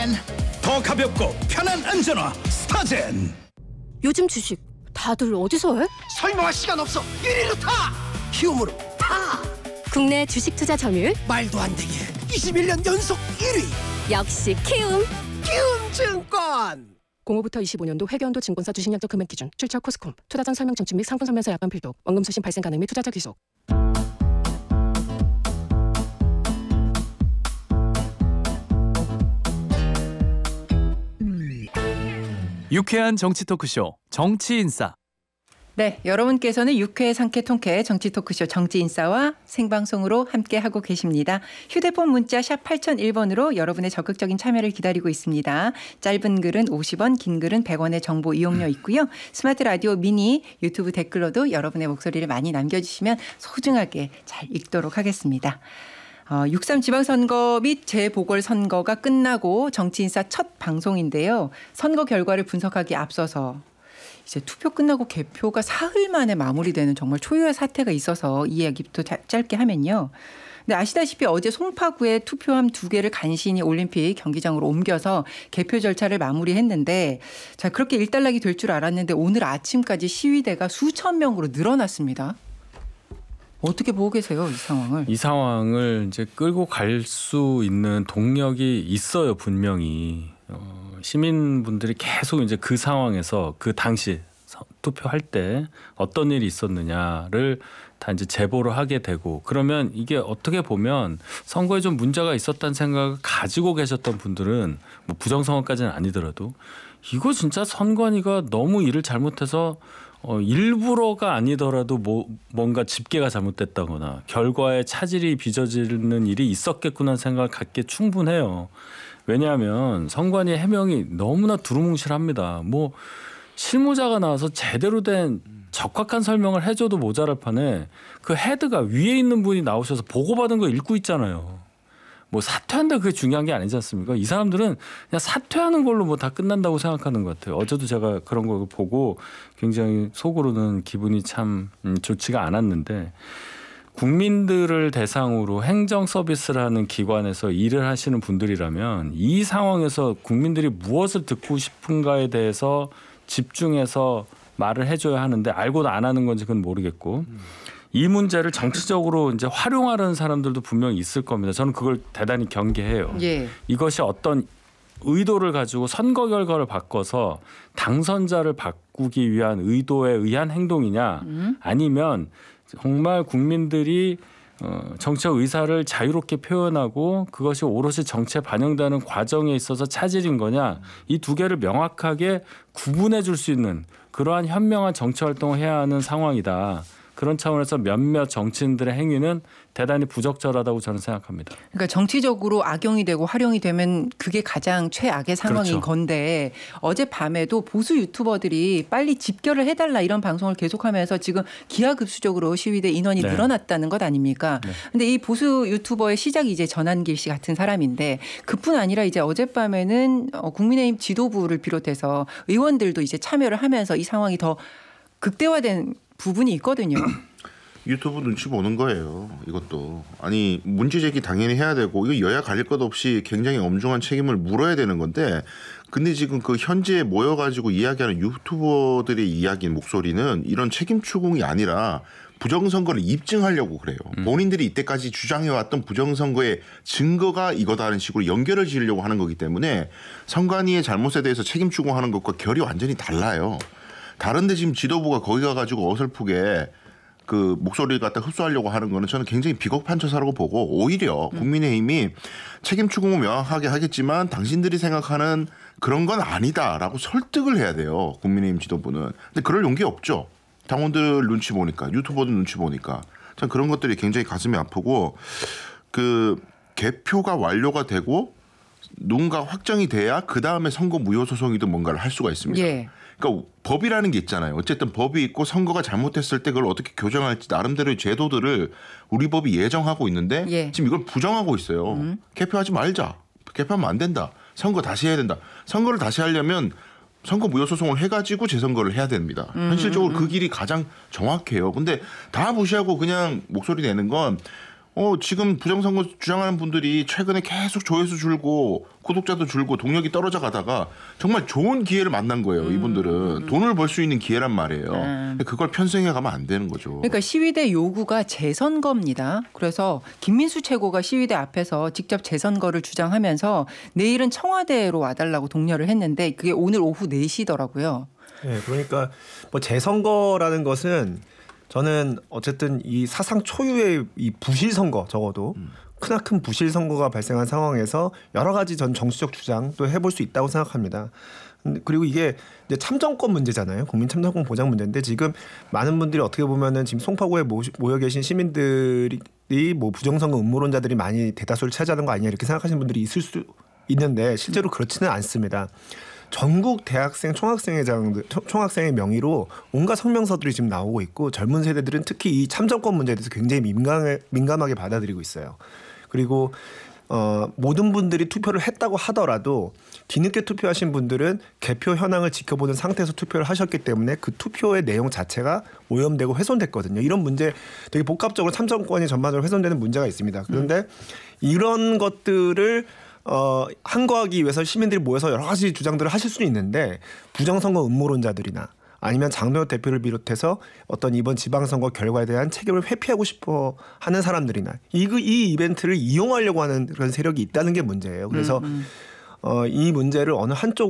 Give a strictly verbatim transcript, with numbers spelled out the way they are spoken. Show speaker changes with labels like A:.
A: 더 가볍고 편한 안전화 스타젠.
B: 요즘 주식 다들 어디서 해?
C: 설명할 시간 없어. 일 위로 타. 키움으로 타.
B: 국내 주식 투자 점유율
C: 말도 안 되게 이십일 년 연속 일 위.
B: 역시 키움.
C: 키움증권.
B: 공오부터 이십오 년도 회계연도 증권사 주식약정 금액 기준 출처 코스콤 투자전 설명 증축 및 상품 설명서 약관 필독 원금 수신 발생 가능 및 투자자 귀속.
D: 유쾌한 정치 토크쇼 정치인싸.
E: 네, 여러분께서는 유쾌 상쾌 통쾌 정치 토크쇼 정치인싸와 생방송으로 함께하고 계십니다. 휴대폰 문자 샵 팔공공일 번으로 여러분의 적극적인 참여를 기다리고 있습니다. 짧은 글은 오십 원, 긴 글은 백 원의 정보 이용료 있고요. 스마트 라디오 미니 유튜브 댓글로도 여러분의 목소리를 많이 남겨주시면 소중하게 잘 읽도록 하겠습니다. 어, 육삼 지방선거 및 재보궐선거가 끝나고 정치인싸 첫 방송인데요. 선거 결과를 분석하기에 앞서서 이제 투표 끝나고 개표가 사흘 만에 마무리되는 정말 초유의 사태가 있어서 이 이야기부터 자, 짧게 하면요. 근데 아시다시피 어제 송파구에 투표함 두 개를 간신히 올림픽 경기장으로 옮겨서 개표 절차를 마무리했는데 자 그렇게 일단락이 될 줄 알았는데 오늘 아침까지 시위대가 수천 명으로 늘어났습니다. 어떻게 보고 계세요, 이 상황을?
F: 이 상황을 이제 끌고 갈 수 있는 동력이 있어요, 분명히. 어, 시민분들이 계속 이제 그 상황에서 그 당시 투표할 때 어떤 일이 있었느냐를 다 이제 제보를 하게 되고 그러면 이게 어떻게 보면 선거에 좀 문제가 있었다는 생각을 가지고 계셨던 분들은 뭐 부정선거까지는 아니더라도 이거 진짜 선관위가 너무 일을 잘못해서 어, 일부러가 아니더라도 뭐 뭔가 집계가 잘못됐다거나 결과에 차질이 빚어지는 일이 있었겠구나 생각을 갖기에 충분해요. 왜냐하면 선관위 해명이 너무나 두루뭉실합니다. 뭐 실무자가 나와서 제대로 된 적확한 설명을 해줘도 모자랄 판에 그 헤드가 위에 있는 분이 나오셔서 보고받은 거 읽고 있잖아요. 뭐 사퇴한다 그게 중요한 게 아니지 않습니까? 이 사람들은 그냥 사퇴하는 걸로 뭐 다 끝난다고 생각하는 것 같아요. 어제도 제가 그런 거 보고 굉장히 속으로는 기분이 참 좋지가 않았는데 국민들을 대상으로 행정 서비스를 하는 기관에서 일을 하시는 분들이라면 이 상황에서 국민들이 무엇을 듣고 싶은가에 대해서 집중해서 말을 해줘야 하는데 알고도 안 하는 건지 그건 모르겠고 이 문제를 정치적으로 이제 활용하려는 사람들도 분명히 있을 겁니다. 저는 그걸 대단히 경계해요.
E: 예.
F: 이것이 어떤 의도를 가지고 선거 결과를 바꿔서 당선자를 바꾸기 위한 의도에 의한 행동이냐
E: 음.
F: 아니면 정말 국민들이 정치적 의사를 자유롭게 표현하고 그것이 오롯이 정치에 반영되는 과정에 있어서 차질인 거냐 이 두 개를 명확하게 구분해 줄 수 있는 그러한 현명한 정치 활동을 해야 하는 상황이다. 그런 차원에서 몇몇 정치인들의 행위는 대단히 부적절하다고 저는 생각합니다.
E: 그러니까 정치적으로 악용이 되고 활용이 되면 그게 가장 최악의 상황인
F: 그렇죠.
E: 건데 어젯밤에도 보수 유튜버들이 빨리 집결을 해달라 이런 방송을 계속하면서 지금 기하급수적으로 시위대 인원이
F: 네.
E: 늘어났다는 것 아닙니까?
F: 네.
E: 근데 이 보수 유튜버의 시작이 이제 전한길 씨 같은 사람인데 그뿐 아니라 이제 어젯밤에는 국민의힘 지도부를 비롯해서 의원들도 이제 참여를 하면서 이 상황이 더 극대화된 부분이 있거든요.
G: 유튜브 눈치 보는 거예요. 이것도. 아니 문제 제기 당연히 해야 되고 이거 여야 가릴 것 없이 굉장히 엄중한 책임을 물어야 되는 건데 근데 지금 그 현지에 모여가지고 이야기하는 유튜버들의 이야기인 목소리는 이런 책임 추궁이 아니라 부정선거를 입증하려고 그래요. 음. 본인들이 이때까지 주장해왔던 부정선거의 증거가 이거다라는 식으로 연결을 지으려고 하는 거기 때문에 선관위의 잘못에 대해서 책임 추궁하는 것과 결이 완전히 달라요. 다른데 지금 지도부가 거기 가가지고 어설프게 그 목소리를 갖다 흡수하려고 하는 거는 저는 굉장히 비겁한 처사라고 보고 오히려 국민의힘이 책임 추궁을 명확하게 하겠지만 당신들이 생각하는 그런 건 아니다라고 설득을 해야 돼요. 국민의힘 지도부는. 근데 그럴 용기 없죠. 당원들 눈치 보니까 유튜버들 눈치 보니까. 전 그런 것들이 굉장히 가슴이 아프고 그 개표가 완료가 되고 누군가 확정이 돼야 그다음에 선거 무효 소송이든 뭔가를 할 수가 있습니다.
E: 예.
G: 그러니까 법이라는 게 있잖아요. 어쨌든 법이 있고 선거가 잘못했을 때 그걸 어떻게 교정할지 나름대로의 제도들을 우리 법이 예정하고 있는데
E: 예.
G: 지금 이걸 부정하고 있어요. 음. 개표하지 말자. 개표하면 안 된다. 선거 다시 해야 된다. 선거를 다시 하려면 선거 무효 소송을 해가지고 재선거를 해야 됩니다. 음. 현실적으로 그 길이 가장 정확해요. 근데 다 무시하고 그냥 목소리 내는 건 어 지금 부정선거 주장하는 분들이 최근에 계속 조회수 줄고 구독자도 줄고 동력이 떨어져 가다가 정말 좋은 기회를 만난 거예요. 이분들은 돈을 벌 수 있는 기회란 말이에요.
E: 음.
G: 그걸 편성해 가면 안 되는 거죠.
E: 그러니까 시위대 요구가 재선거입니다. 그래서 김민수 최고가 시위대 앞에서 직접 재선거를 주장하면서 내일은 청와대로 와달라고 독려를 했는데 그게 오늘 오후 네 시더라고요.
C: 네, 그러니까 뭐 재선거라는 것은 저는 어쨌든 이 사상 초유의 이 부실 선거 적어도
G: 음.
C: 크나큰 부실 선거가 발생한 상황에서 여러 가지 전 정치적 주장도 해볼 수 있다고 생각합니다. 근데 그리고 이게 이제 참정권 문제잖아요. 국민 참정권 보장 문제인데 지금 많은 분들이 어떻게 보면은 지금 송파구에 모여 계신 시민들이 뭐 부정선거 음모론자들이 많이 대다수를 차지하는 거 아니냐 이렇게 생각하시는 분들이 있을 수 있는데 실제로 그렇지는 않습니다. 전국 대학생 총학생회장 총학생의 명의로 온갖 성명서들이 지금 나오고 있고 젊은 세대들은 특히 이 참정권 문제에 대해서 굉장히 민감해, 민감하게 받아들이고 있어요. 그리고 어, 모든 분들이 투표를 했다고 하더라도 뒤늦게 투표하신 분들은 개표 현황을 지켜보는 상태에서 투표를 하셨기 때문에 그 투표의 내용 자체가 오염되고 훼손됐거든요. 이런 문제 되게 복합적으로 참정권이 전반적으로 훼손되는 문제가 있습니다. 그런데 음. 이런 것들을 어, 항거하기 위해서 시민들이 모여서 여러 가지 주장들을 하실 수는 있는데 부정선거 음모론자들이나 아니면 장도혁 대표를 비롯해서 어떤 이번 지방선거 결과에 대한 책임을 회피하고 싶어 하는 사람들이나 이, 이 이벤트를 이용하려고 하는 그런 세력이 있다는 게 문제예요. 그래서 음, 음. 어, 이 문제를 어느 한쪽